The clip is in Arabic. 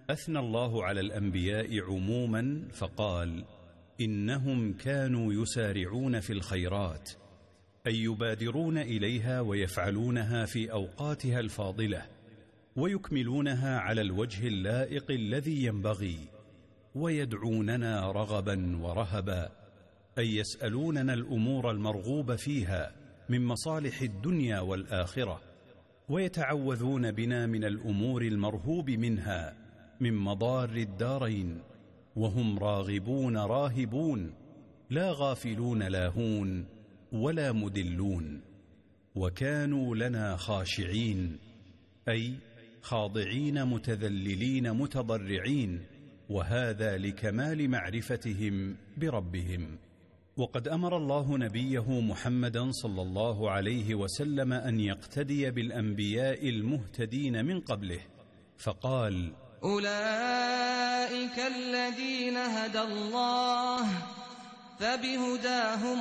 أثنى الله على الأنبياء عموما فقال: إنهم كانوا يسارعون في الخيرات، أي يبادرون إليها ويفعلونها في أوقاتها الفاضلة، ويكملونها على الوجه اللائق الذي ينبغي، ويدعوننا رغبا ورهبا، أي يسألوننا الأمور المرغوب فيها من مصالح الدنيا والآخرة، ويتعوذون بنا من الأمور المرهوب منها من مضار الدارين، وهم راغبون راهبون، لا غافلون لاهون ولا مدلون. وكانوا لنا خاشعين، أي خاضعين متذللين متضرعين، وهذا لكمال معرفتهم بربهم. وقد أمر الله نبيه محمدا صلى الله عليه وسلم أن يقتدي بالأنبياء المهتدين من قبله، فقال: أولئك الذين هدى الله فبهداه